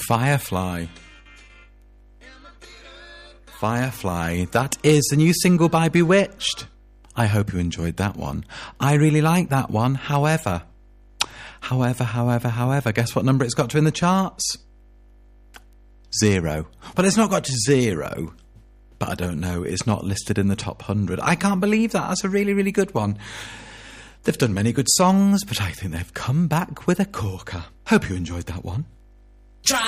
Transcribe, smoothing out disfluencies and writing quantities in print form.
Firefly. Firefly. That is the new single by Bewitched. I hope you enjoyed that one. I really like that one. However, guess what number it's got to in the charts? 0. Well, it's not got to 0, but I don't know. It's not listed in the top 100. I can't believe that. That's a really, really good one. They've done many good songs, but I think they've come back with a corker. Hope you enjoyed that one.